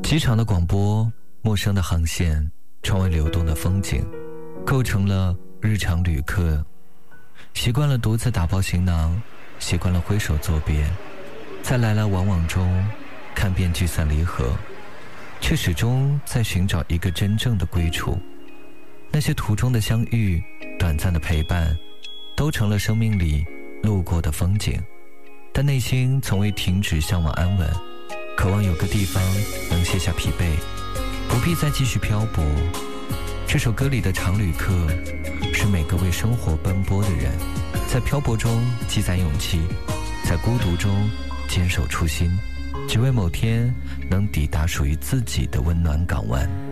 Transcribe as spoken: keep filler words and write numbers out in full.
机场的广播，陌生的航线，窗外流动的风景，构成了日常旅客。习惯了独自打包行囊，习惯了挥手作别，在来来往往中看遍聚散离合，却始终在寻找一个真正的归处。那些途中的相遇，短暂的陪伴，都成了生命里路过的风景，但内心从未停止向往安稳，渴望有个地方能卸下疲惫，不必再继续漂泊。这首歌里的常旅客，是每个为生活奔波的人，在漂泊中积攒勇气，在孤独中坚守初心，只为某天能抵达属于自己的温暖港湾。